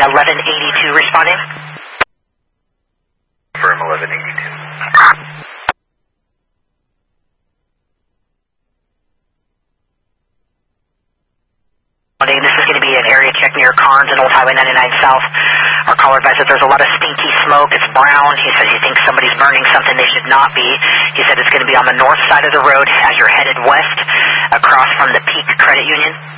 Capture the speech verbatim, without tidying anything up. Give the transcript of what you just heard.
eleven eighty-two responding. Confirm eleven eighty-two. This is going to be an area check near Carnes and Old Highway ninety-nine South. Our caller advised that there's a lot of stinky smoke. It's brown. He says he thinks somebody's burning something they should not be. He said it's going to be on the north side of the road as you're headed west across from the Peak Credit Union.